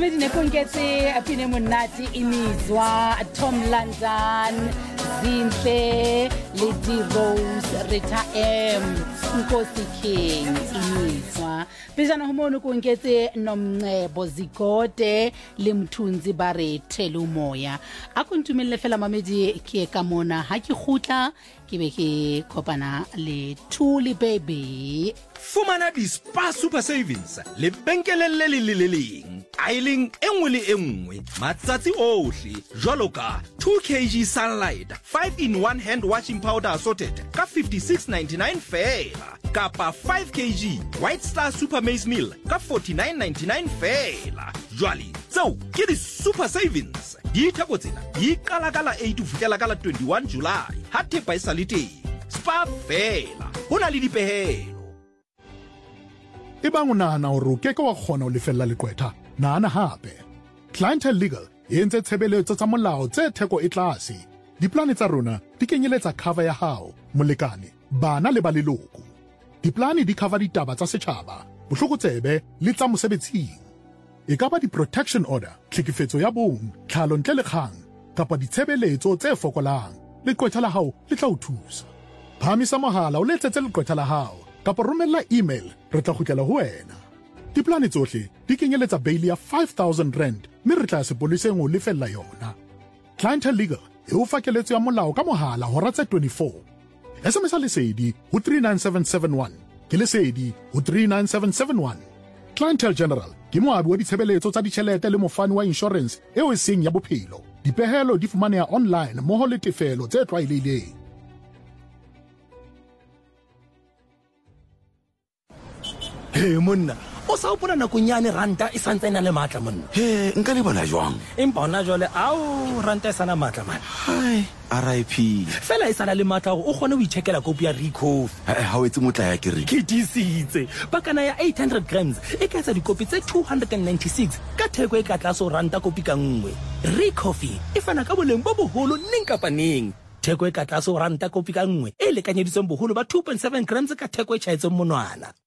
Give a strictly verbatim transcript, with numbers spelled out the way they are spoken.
Mamedi ne konketse apine monate imizwa Tom London Zinhle Lady Rose Rita M Nkosi King imizwa Bijana homono konketse nomncebo Zikode le Mthunzi bare thela umoya akuntumelle fela Mamedi ke ka mona ha ke khutla ke be ke kopana le Thuli baby Fumana di Spa Super Savings le benkelele le le leng ailing engwe le engwe matsatsi ohle jwaloka two kilograms Sunlight five in one hand washing powder assorted ka fifty-six ninety-nine fela kapa five kilograms White Star Super Maize Meal ka forty-nine ninety-nine fela jwali tseo ke di Super Savings di theko tsena di kala kala eight to fihlela kala twenty-one July ha thepa isa le teng Spa fela hona le dipehelo Ebang o nahana hore o keke wa kgona ho lefella leqwetha nahana hape Clientele Legal e entse tshebeletso tsa molao tse theko e tlase diplane tsa rona di kenyeletsa cover ya hao molekane bana le ba leloko diplane di cover ditaba tsa setjhaba bohlokotsebe le tsa mosebetsing e ka ba di protection order tlhekefetso ya bong tlhalo ntle le kgang kapa ditshebeletso tse fokolang leqwetha la hao le tla o thusa phamisa mohala o letsetse leqwetha la hao kapa romella email re tla kgutlela ho wena diplane tsohle di kenyeletsa bail ya five thousand rand mme re tla sepoliseng ho lefella yona Clientele Legal e o fakeletso ya molao ka mohala hora tse twenty-four S M S lesedi ho three nine seven seven one ke lesedi ho three nine seven seven one Clientele General ke moabi wa ditshebeletso tsa ditjhelete le mofani wa insurance eo e seng ya bophelo dipehelo di fumaneha online moho le tefelo tse tlwaelehileng Hey monna, o sa opona nakonyane ranta e santse ena le matla monna. He, nka le bona jwang. Empa ona jwale au ranta e sana matla man. Hai, R I P. Fela e sana le matla o kgone ho ichekela kopi ya Rico. Eh, ha o etse motla ya ke re. Ke disitse. Bakana ya eight hundred grams e ka etsa dikopi tse two hundred ninety-six ka theko e ka tlase o ranta kopi ka nngwe. Rico e fana ka boleng bo boholo neng kapa neng. Theko e ka tlase o ranta kopi ka nngwe e lekanyeditsweng boholo ba two point seven grams ka theko e tjhaetseng monwana.